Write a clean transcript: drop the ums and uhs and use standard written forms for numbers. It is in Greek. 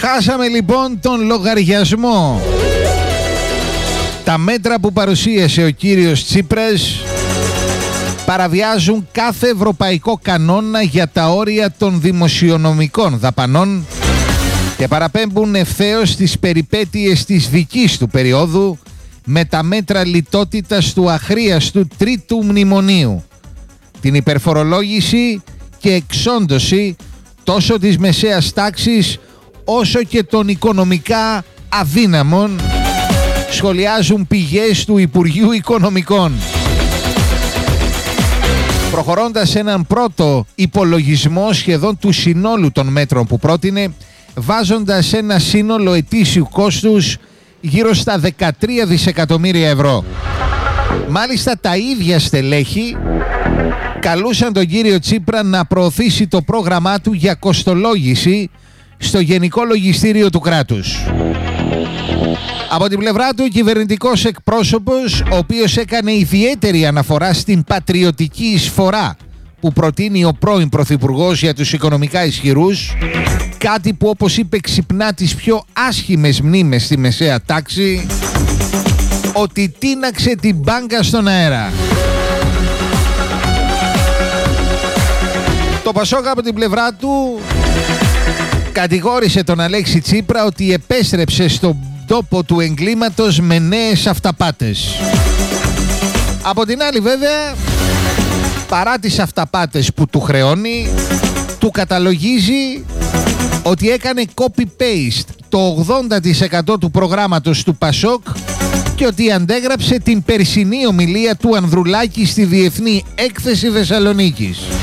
Χάσαμε λοιπόν τον λογαριασμό. Τα μέτρα που παρουσίασε ο κύριος Τσίπρας παραβιάζουν κάθε ευρωπαϊκό κανόνα για τα όρια των δημοσιονομικών δαπανών και παραπέμπουν ευθέως στις περιπέτειες της δικής του περίοδου με τα μέτρα λιτότητας του αχρίαστου τρίτου μνημονίου, την υπερφορολόγηση και εξόντωση τόσο της μεσαίας τάξης όσο και των οικονομικά αδύναμων, σχολιάζουν πηγές του Υπουργείου Οικονομικών. Προχωρώντας σε έναν πρώτο υπολογισμό σχεδόν του συνόλου των μέτρων που πρότεινε, βάζοντας ένα σύνολο ετήσιου κόστους γύρω στα 13 δισεκατομμύρια ευρώ. Μάλιστα τα ίδια στελέχη καλούσαν τον κύριο Τσίπρα να προωθήσει το πρόγραμμά του για κοστολόγηση στο Γενικό Λογιστήριο του κράτους. Από την πλευρά του, ο κυβερνητικός εκπρόσωπος, ο οποίος έκανε ιδιαίτερη αναφορά στην πατριωτική εισφορά που προτείνει ο πρώην Πρωθυπουργός για τους οικονομικά ισχυρούς, κάτι που, όπως είπε, ξυπνά τις πιο άσχημες μνήμες στη μεσαία τάξη, ότι τίναξε την μπάγκα στον αέρα. Το Πασόκ από την πλευρά του κατηγόρησε τον Αλέξη Τσίπρα ότι επέστρεψε στον τόπο του εγκλήματος με νέες αυταπάτες. Από την άλλη βέβαια, παρά τις αυταπάτες που του χρεώνει, του καταλογίζει ότι έκανε copy-paste το 80% του προγράμματος του Πασόκ και ότι αντέγραψε την περσινή ομιλία του Ανδρουλάκη στη Διεθνή Έκθεση Θεσσαλονίκης.